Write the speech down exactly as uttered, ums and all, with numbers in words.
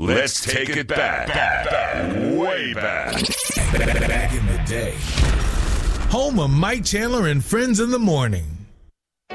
Let's take it back. back, back way back. Back in the day. Home of Mike Chandler and Friends in the Morning.